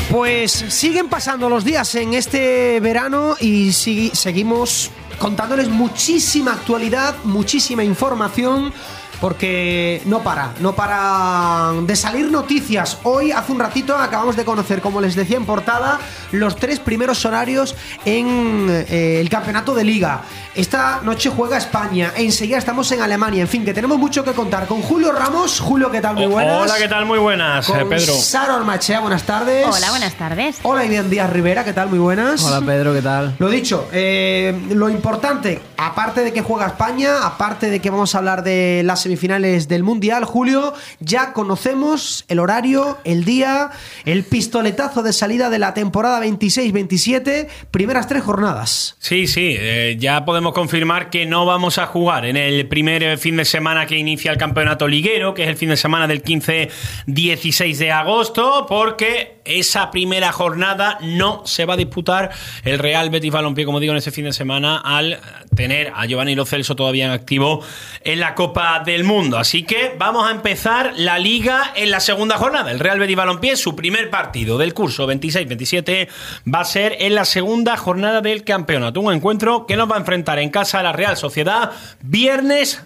Pues siguen pasando los días en este verano y seguimos contándoles muchísima actualidad, muchísima información, porque no para de salir noticias. Hoy, hace un ratito, acabamos de conocer, como les decía en portada, los 3 primeros horarios en el campeonato de Liga. Esta noche juega España, enseguida estamos en Alemania. En fin, que tenemos mucho que contar con Julio Ramos. Julio, ¿qué tal? Muy buenas. Hola, ¿qué tal? Muy buenas, con Pedro. Sara Ormachea, buenas tardes. Hola, buenas tardes. Hola, Iván Díaz Rivera, ¿qué tal? Muy buenas. Hola, Pedro, ¿qué tal? Lo dicho, lo importante, aparte de que juega España, aparte de que vamos a hablar de las semifinales del Mundial, Julio, ya conocemos el horario, el día, el pistoletazo de salida de la temporada 26-27, primeras 3 jornadas. Sí, ya podemos confirmar que no vamos a jugar en el primer fin de semana que inicia el campeonato liguero, que es el fin de semana del 15-16 de agosto, porque esa primera jornada no se va a disputar el Real Betis Balompié, como digo, en ese fin de semana, al tener a Giovanni Lo Celso todavía en activo en la Copa del Mundo. Así que vamos a empezar la Liga en la segunda jornada. El Real Betis Balompié, su primer partido del curso 26-27, va a ser en la segunda jornada del campeonato. Un encuentro que nos va a enfrentar en casa a la Real Sociedad viernes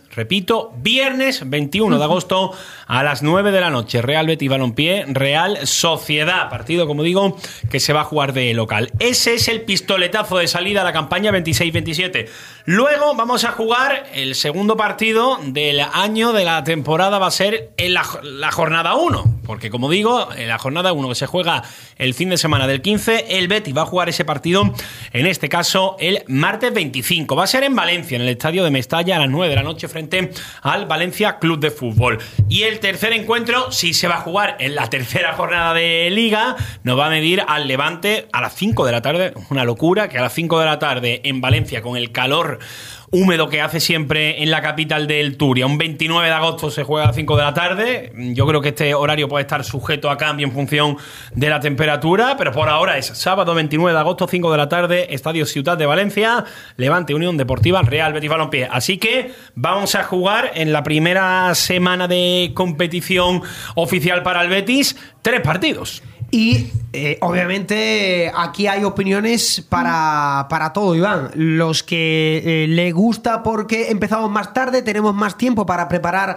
21 de agosto a las 9 de la noche. Real Betis Balompié, Real Sociedad. Partido, como digo, que se va a jugar de local. Ese es el pistoletazo de salida a la campaña 26-27. Luego vamos a jugar el segundo partido del año, de la temporada, va a ser en la jornada 1. Porque, como digo, en la jornada 1, que se juega el fin de semana del 15, el Betis va a jugar ese partido, en este caso, el martes 25. Va a ser en Valencia, en el estadio de Mestalla, a las 9 de la noche, frente al Valencia Club de Fútbol. Y el tercer encuentro, sí se va a jugar en la tercera jornada de Liga, nos va a medir al Levante a las 5 de la tarde. Una locura que a las 5 de la tarde en Valencia, con el calor húmedo que hace siempre en la capital del Turia. Un 29 de agosto se juega a las 5 de la tarde. Yo creo que este horario puede estar sujeto a cambio en función de la temperatura, pero por ahora es sábado 29 de agosto, 5 de la tarde, Estadio Ciutat de Valencia, Levante Unión Deportiva, Real Betis Balompié. Así que vamos a jugar en la primera semana de competición oficial para el Betis 3 partidos. Y obviamente aquí hay opiniones para todo, Iván. Los que le gusta porque empezamos más tarde, tenemos más tiempo para preparar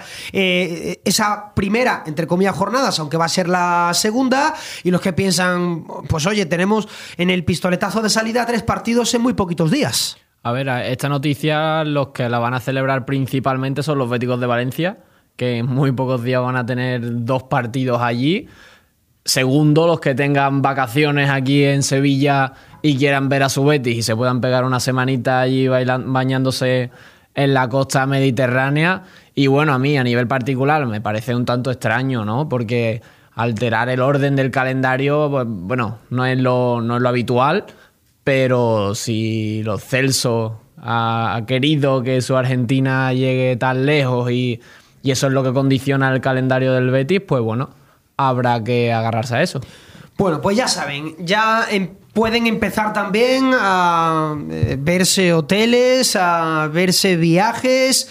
esa primera, entre comillas, jornadas, aunque va a ser la segunda. Y los que piensan, pues oye, tenemos en el pistoletazo de salida 3 partidos en muy poquitos días. A ver, esta noticia los que la van a celebrar principalmente son los béticos de Valencia, que en muy pocos días van a tener 2 partidos allí. Segundo, los que tengan vacaciones aquí en Sevilla y quieran ver a su Betis y se puedan pegar una semanita allí bañándose en la costa mediterránea. Y bueno, a mí a nivel particular me parece un tanto extraño, ¿no? Porque alterar el orden del calendario, pues, bueno, no es lo habitual, pero si los Celso ha querido que su Argentina llegue tan lejos y eso es lo que condiciona el calendario del Betis, pues bueno, habrá que agarrarse a eso. Bueno, pues ya saben, pueden empezar también a verse hoteles, a verse viajes,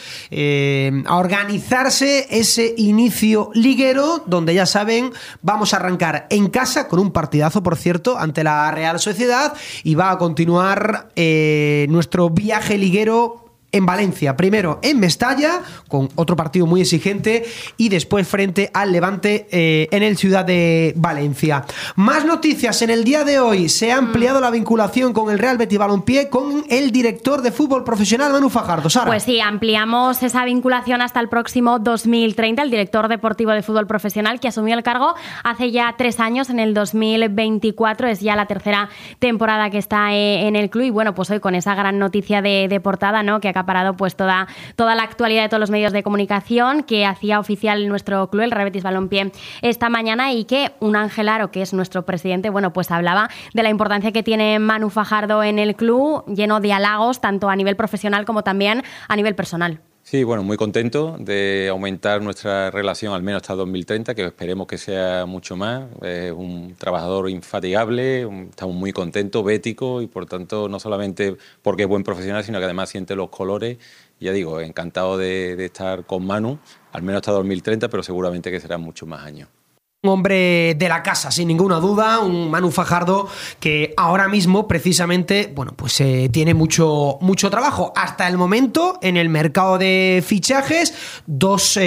a organizarse ese inicio liguero, donde ya saben, vamos a arrancar en casa con un partidazo, por cierto, ante la Real Sociedad, y va a continuar nuestro viaje liguero en Valencia, primero en Mestalla, con otro partido muy exigente, y después frente al Levante en el Ciudad de Valencia. Más noticias en el día de hoy. Se ha ampliado la vinculación con el Real Betis Balompié con el director de fútbol profesional, Manu Fajardo. Sara. Pues sí, ampliamos esa vinculación hasta el próximo 2030. El director deportivo de fútbol profesional, que asumió el cargo hace ya 3 años, en el 2024, es ya la tercera temporada que está en el club. Y bueno, pues hoy con esa gran noticia de portada, ¿no?, que acaparado pues toda la actualidad de todos los medios de comunicación, que hacía oficial nuestro club, el Real Betis Balompié, esta mañana, y que un Ángel Aro, que es nuestro presidente, bueno, pues hablaba de la importancia que tiene Manu Fajardo en el club, lleno de halagos, tanto a nivel profesional como también a nivel personal. Sí, bueno, muy contento de aumentar nuestra relación al menos hasta 2030, que esperemos que sea mucho más. Es un trabajador infatigable, estamos muy contentos, bético, y por tanto no solamente porque es buen profesional, sino que además siente los colores. Ya digo, encantado de estar con Manu, al menos hasta 2030, pero seguramente que serán muchos más años. Un hombre de la casa, sin ninguna duda, un Manu Fajardo que ahora mismo precisamente, bueno, pues tiene mucho trabajo. Hasta el momento en el mercado de fichajes, 2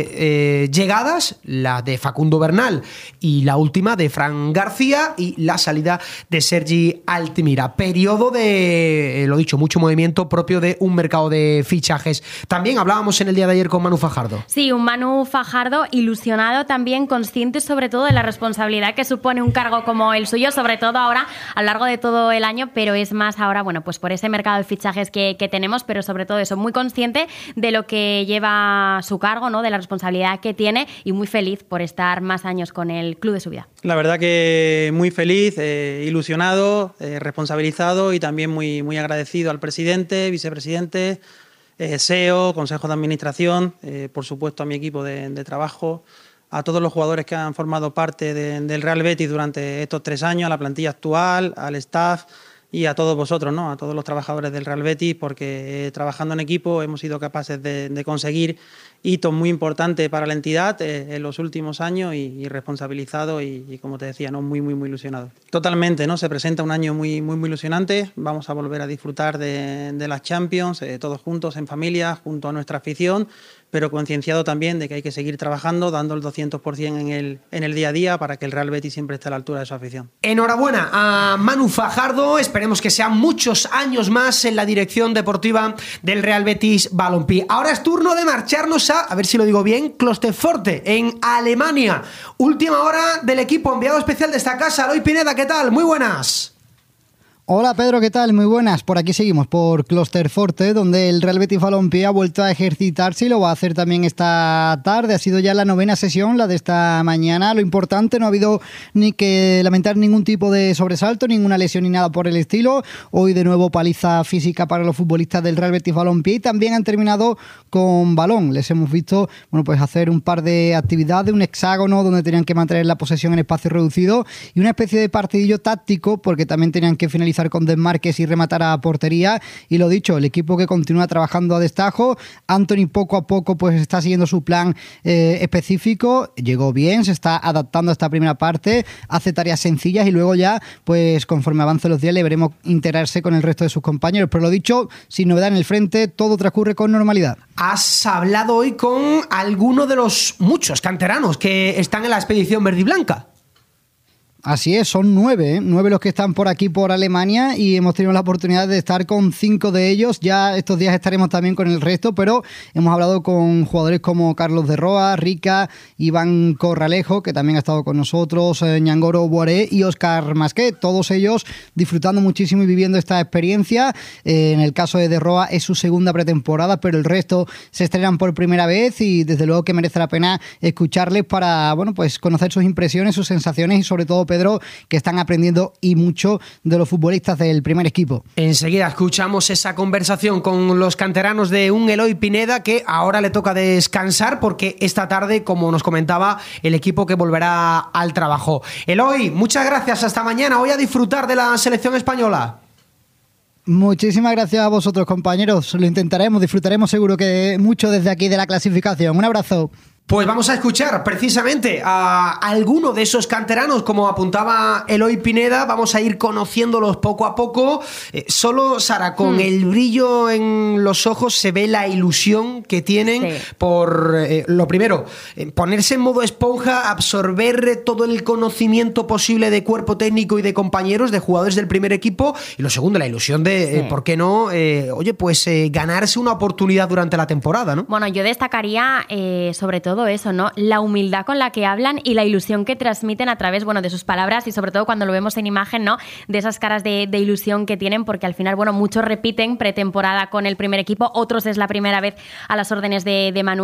llegadas, la de Facundo Bernal y la última de Fran García, y la salida de Sergi Altimira. Periodo de, lo dicho, mucho movimiento propio de un mercado de fichajes. También hablábamos en el día de ayer con Manu Fajardo. Sí, un Manu Fajardo ilusionado, también consciente sobre todo de la responsabilidad que supone un cargo como el suyo, sobre todo ahora a lo largo de todo el año, pero es más ahora, bueno, pues por ese mercado de fichajes que tenemos, pero sobre todo eso, muy consciente de lo que lleva su cargo, ¿no? De la responsabilidad que tiene, y muy feliz por estar más años con el club de su vida. La verdad que muy feliz, ilusionado, responsabilizado y también muy agradecido al presidente, vicepresidente, SEO, Consejo de Administración, por supuesto a mi equipo de trabajo, a todos los jugadores que han formado parte del Real Betis durante estos 3 años, a la plantilla actual, al staff y a todos vosotros, ¿no? A todos los trabajadores del Real Betis, porque trabajando en equipo hemos sido capaces de conseguir hitos muy importantes para la entidad en los últimos años, y responsabilizado y como te decía, ¿no? Muy ilusionado. Totalmente, ¿no? Se presenta un año muy ilusionante. Vamos a volver a disfrutar de las Champions, todos juntos, en familia, junto a nuestra afición, pero concienciado también de que hay que seguir trabajando, dando el 200% en el día a día para que el Real Betis siempre esté a la altura de su afición. Enhorabuena a Manu Fajardo, esperemos que sean muchos años más en la dirección deportiva del Real Betis Balompié. Ahora es turno de marcharnos a ver si lo digo bien, Klosterforte, en Alemania. Última hora del equipo, enviado especial de esta casa, Eloy Pineda, ¿qué tal? Muy buenas. Hola Pedro, ¿qué tal? Muy buenas. Por aquí seguimos, por Klosterforte, donde el Real Betis Balompié ha vuelto a ejercitarse y lo va a hacer también esta tarde. Ha sido ya la 9ª sesión, la de esta mañana. Lo importante, no ha habido ni que lamentar ningún tipo de sobresalto, ninguna lesión ni nada por el estilo. Hoy de nuevo paliza física para los futbolistas del Real Betis Balompié, y también han terminado con balón. Les hemos visto, bueno, pues hacer un par de actividades, un hexágono donde tenían que mantener la posesión en espacio reducido y una especie de partidillo táctico, porque también tenían que finalizar con desmarques y rematar a portería. Y lo dicho, el equipo que continúa trabajando a destajo. Anthony poco a poco pues está siguiendo su plan específico. Llegó bien, se está adaptando a esta primera parte, hace tareas sencillas y luego ya, pues conforme avancen los días, le veremos integrarse con el resto de sus compañeros. Pero lo dicho, sin novedad en el frente, todo transcurre con normalidad. Has hablado hoy con alguno de los muchos canteranos que están en la expedición verde y blanca. Así es, son 9 los que están por aquí, por Alemania, y hemos tenido la oportunidad de estar con 5 de ellos. Ya estos días estaremos también con el resto, pero hemos hablado con jugadores como Carlos de Roa, Rica, Iván Corralejo, que también ha estado con nosotros, Ñangoro Boaré y Óscar Masquet. Todos ellos disfrutando muchísimo y viviendo esta experiencia. En el caso de Roa es su segunda pretemporada, pero el resto se estrenan por primera vez, y desde luego que merece la pena escucharles para, bueno, pues conocer sus impresiones, sus sensaciones y sobre todo, Pedro, que están aprendiendo y mucho de los futbolistas del primer equipo. Enseguida escuchamos esa conversación con los canteranos de un Eloy Pineda, que ahora le toca descansar porque esta tarde, como nos comentaba, el equipo que volverá al trabajo. Eloy, muchas gracias, hasta mañana. Voy a disfrutar de la selección española. Muchísimas gracias a vosotros, compañeros. Lo intentaremos, disfrutaremos seguro que mucho desde aquí de la clasificación. Un abrazo. Pues vamos a escuchar precisamente a alguno de esos canteranos, como apuntaba Eloy Pineda. Vamos a ir conociéndolos poco a poco. Solo, Sara, con el brillo en los ojos se ve la ilusión que tienen por, lo primero, ponerse en modo esponja, absorber todo el conocimiento posible de cuerpo técnico y de compañeros, de jugadores del primer equipo. Y lo segundo, la ilusión de, ¿por qué no? Ganarse una oportunidad durante la temporada, ¿no? Bueno, yo destacaría sobre todo eso, ¿no? La humildad con la que hablan y la ilusión que transmiten a través, bueno, de sus palabras, y sobre todo cuando lo vemos en imagen, ¿no? De esas caras de ilusión que tienen, porque al final, bueno, muchos repiten pretemporada con el primer equipo, otros es la primera vez a las órdenes de Manuel